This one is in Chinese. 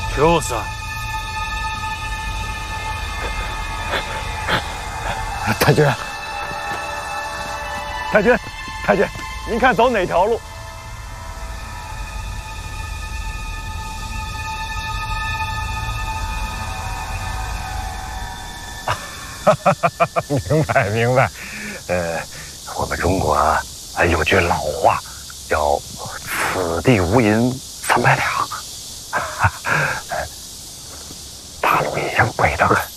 就是啊。 太君，太君，太君，您看走哪条路？明白明白。我们中国有句老话，叫“此地无银300两”，大路一样贵得很。